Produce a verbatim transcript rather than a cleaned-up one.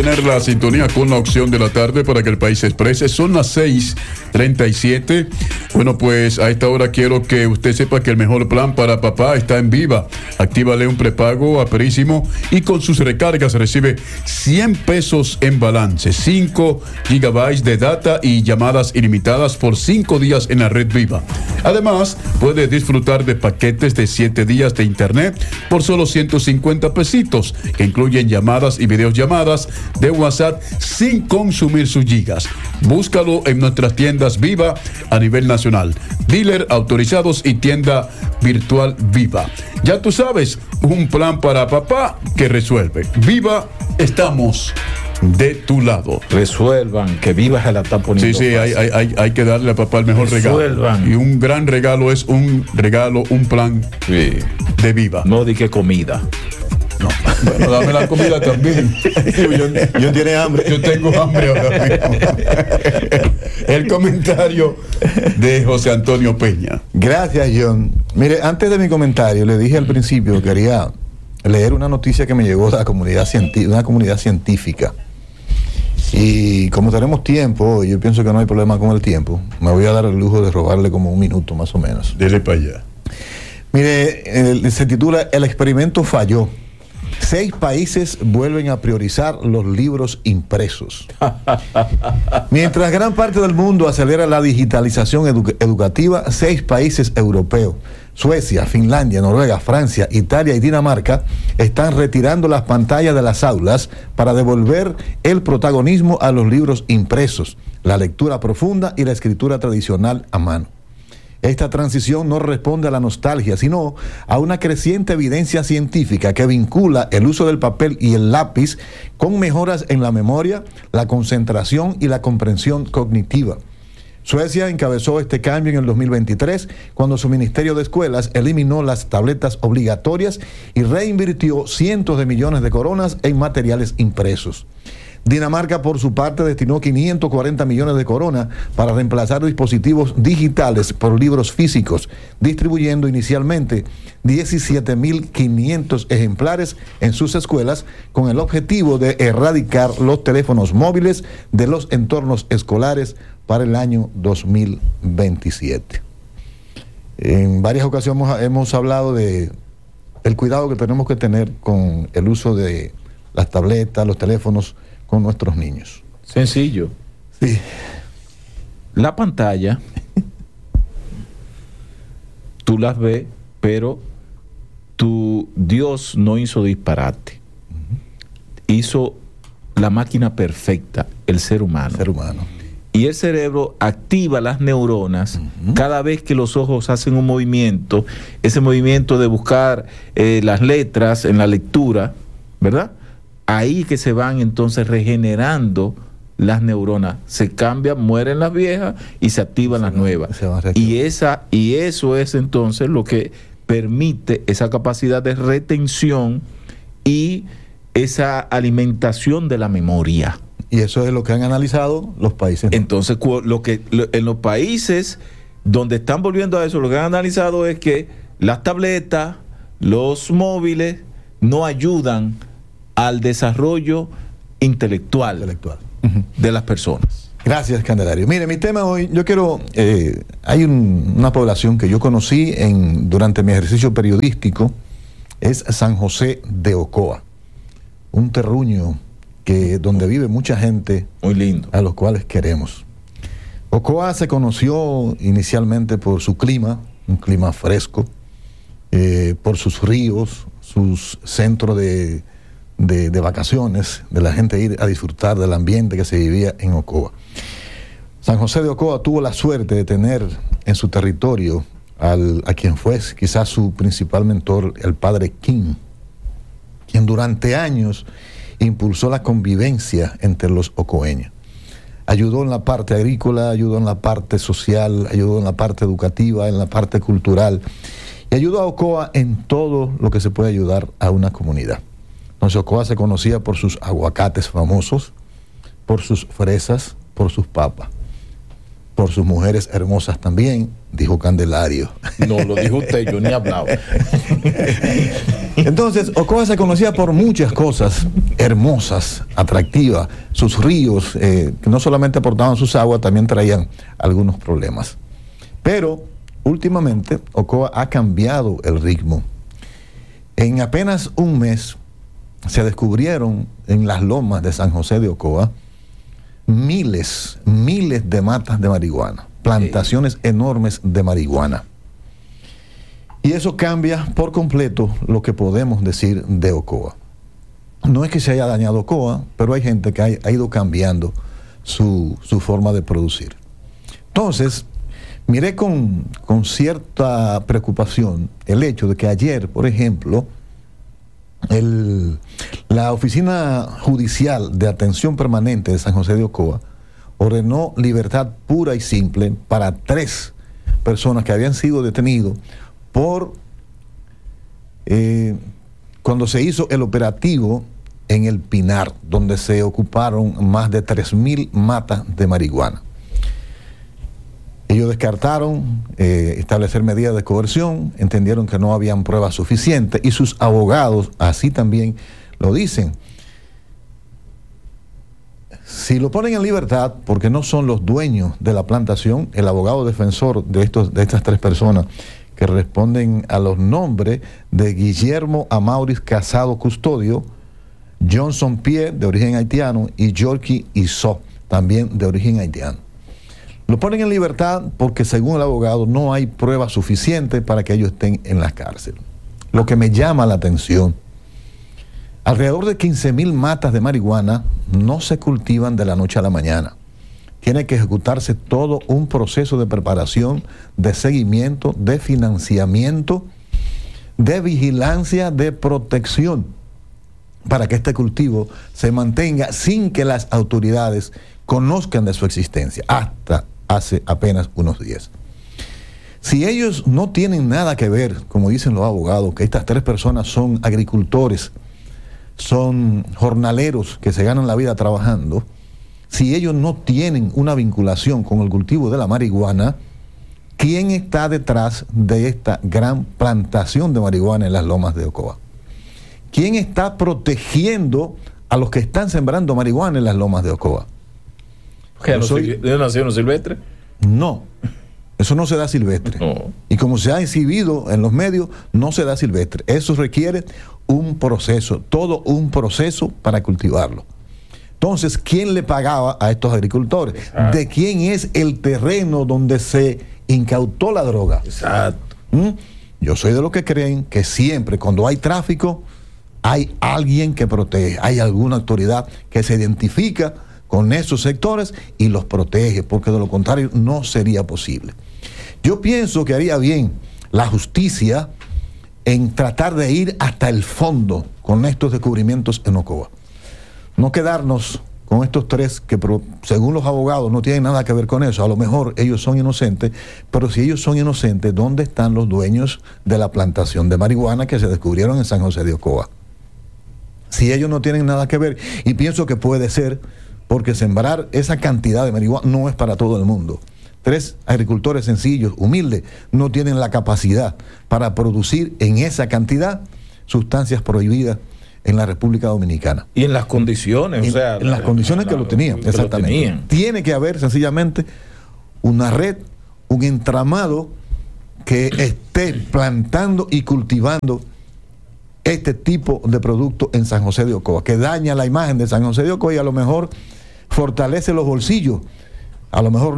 mantener la sintonía con la opción de la tarde para que el país se exprese. Son las seis treinta y siete. Bueno, pues a esta hora quiero que usted sepa que el mejor plan para papá está en Viva. Actívale un prepago a Perísimo y con sus recargas recibe cien pesos en balance, cinco gigabytes de data y llamadas ilimitadas por cinco días en la red Viva. Además, puede disfrutar de paquetes de siete días de internet por solo ciento cincuenta pesitos, que incluyen llamadas y videollamadas de WhatsApp sin consumir sus gigas. Búscalo en nuestras tiendas Viva a nivel nacional, dealer autorizados y tienda virtual Viva. Ya tú sabes, un plan para papá que resuelve. Viva, estamos de tu lado. Resuelvan, que Viva se la está poniendo. Sí, sí, hay, hay, hay que darle a papá el mejor Resuelvan. regalo. Y un gran regalo es un regalo, un plan sí. de Viva. No di que comida. No, bueno, dame la comida también. Yo, yo tiene hambre. Yo tengo hambre ahora mismo. El comentario de José Antonio Peña. Gracias, John. Mire, antes de mi comentario, le dije al principio que quería leer una noticia que me llegó de la comunidad científica, una comunidad científica. Y como tenemos tiempo, yo pienso que no hay problema con el tiempo. Me voy a dar el lujo de robarle como un minuto más o menos. Dele para allá. Mire, el, se titula El experimento falló. Seis países vuelven a priorizar los libros impresos. Mientras gran parte del mundo acelera la digitalización edu- educativa, seis países europeos, Suecia, Finlandia, Noruega, Francia, Italia y Dinamarca, están retirando las pantallas de las aulas para devolver el protagonismo a los libros impresos, la lectura profunda y la escritura tradicional a mano. Esta transición no responde a la nostalgia, sino a una creciente evidencia científica que vincula el uso del papel y el lápiz con mejoras en la memoria, la concentración y la comprensión cognitiva. Suecia encabezó este cambio en el dos mil veintitrés, cuando su Ministerio de Escuelas eliminó las tabletas obligatorias y reinvirtió cientos de millones de coronas en materiales impresos. Dinamarca, por su parte, destinó quinientos cuarenta millones de coronas para reemplazar dispositivos digitales por libros físicos, distribuyendo inicialmente diecisiete mil quinientos ejemplares en sus escuelas con el objetivo de erradicar los teléfonos móviles de los entornos escolares para el año dos mil veintisiete. En varias ocasiones hemos, hemos hablado de el cuidado que tenemos que tener con el uso de las tabletas, los teléfonos con nuestros niños. Sencillo. Sí. La pantalla, tú las ves, pero tu Dios no hizo disparate. Uh-huh. Hizo la máquina perfecta, el ser humano. El ser humano. Y el cerebro activa las neuronas uh-huh. cada vez que los ojos hacen un movimiento, ese movimiento de buscar eh, las letras en la lectura, ¿verdad? Ahí que se van entonces regenerando las neuronas, se cambian, mueren las viejas y se activan se las va, nuevas. Y esa y eso es entonces lo que permite esa capacidad de retención y esa alimentación de la memoria. Y eso es lo que han analizado los países. Entonces, lo que lo, en los países donde están volviendo a eso, lo que han analizado es que las tabletas, los móviles no ayudan al desarrollo intelectual, intelectual. Uh-huh. de las personas. Gracias, Candelario. Mire, mi tema hoy, yo quiero, eh, hay un, una población que yo conocí en, durante mi ejercicio periodístico, es San José de Ocoa, un terruño que, donde vive mucha gente, muy lindo, a los cuales queremos. Ocoa se conoció inicialmente por su clima, un clima fresco, eh, por sus ríos, sus centros de De, de vacaciones, de la gente ir a disfrutar del ambiente que se vivía en Ocoa. San José de Ocoa tuvo la suerte de tener en su territorio al, a quien fue quizás su principal mentor, el padre King, quien durante años impulsó la convivencia entre los ocoeños. Ayudó en la parte agrícola, ayudó en la parte social, ayudó en la parte educativa, en la parte cultural, y ayudó a Ocoa en todo lo que se puede ayudar a una comunidad. Entonces Ocoa se conocía por sus aguacates famosos, por sus fresas, por sus papas. por sus mujeres hermosas también, dijo Candelario. No, lo dijo usted, yo ni hablaba. Entonces, Ocoa se conocía por muchas cosas hermosas, atractivas. Sus ríos, eh, que no solamente aportaban sus aguas, también traían algunos problemas. Pero, últimamente, Ocoa ha cambiado el ritmo. En apenas un mes, se descubrieron en las lomas de San José de Ocoa miles, miles de matas de marihuana, plantaciones sí. enormes de marihuana. Y eso cambia por completo lo que podemos decir de Ocoa. No es que se haya dañado Ocoa, pero hay gente que ha, ha ido cambiando su, su forma de producir. Entonces, miré con, con cierta preocupación el hecho de que ayer, por ejemplo, El, la Oficina Judicial de Atención Permanente de San José de Ocoa ordenó libertad pura y simple para tres personas que habían sido detenidos por eh, cuando se hizo el operativo en el Pinar, donde se ocuparon más de tres mil matas de marihuana. Ellos descartaron eh, establecer medidas de coerción, entendieron que no habían pruebas suficientes y sus abogados así también lo dicen. Si lo ponen en libertad, porque no son los dueños de la plantación, el abogado defensor de, estos, de estas tres personas que responden a los nombres de Guillermo Amauris Casado Custodio, Johnson Pierre, de origen haitiano, y Yorkie Iso, también de origen haitiano. Lo ponen en libertad porque, según el abogado, no hay pruebas suficientes para que ellos estén en la cárcel. Lo que me llama la atención, alrededor de quince mil matas de marihuana no se cultivan de la noche a la mañana. Tiene que ejecutarse todo un proceso de preparación, de seguimiento, de financiamiento, de vigilancia, de protección, para que este cultivo se mantenga sin que las autoridades conozcan de su existencia, hasta hace apenas unos días. Si ellos no tienen nada que ver, como dicen los abogados, que estas tres personas son agricultores, son jornaleros que se ganan la vida trabajando, si ellos no tienen una vinculación con el cultivo de la marihuana, ¿quién está detrás de esta gran plantación de marihuana en las lomas de Ocoa? ¿Quién está protegiendo a los que están sembrando marihuana en las lomas de Ocoa? ¿De soy... una nación silvestre? No, eso no se da silvestre. No. Y como se ha exhibido en los medios, no se da silvestre. Eso requiere un proceso, todo un proceso para cultivarlo. Entonces, ¿quién le pagaba a estos agricultores? Exacto. ¿De quién es el terreno donde se incautó la droga? Exacto. ¿Mm? Yo soy de los que creen que siempre cuando hay tráfico, hay alguien que protege, hay alguna autoridad que se identifica con esos sectores y los protege, porque de lo contrario no sería posible. Yo pienso que haría bien la justicia en tratar de ir hasta el fondo con estos descubrimientos en Ocoa. No quedarnos con estos tres que, según los abogados, no tienen nada que ver con eso. A lo mejor ellos son inocentes, pero si ellos son inocentes, ¿dónde están los dueños de la plantación de marihuana que se descubrieron en San José de Ocoa? Si ellos no tienen nada que ver, y pienso que puede ser, porque sembrar esa cantidad de marihuana no es para todo el mundo. Tres agricultores sencillos, humildes, no tienen la capacidad para producir en esa cantidad sustancias prohibidas en la República Dominicana. Y en las condiciones, en, o sea... En las la, condiciones la, que lo tenían, que exactamente. Lo tenían. Tiene que haber sencillamente una red, un entramado que esté plantando y cultivando este tipo de producto en San José de Ocoa, que daña la imagen de San José de Ocoa y a lo mejor fortalece los bolsillos, a lo mejor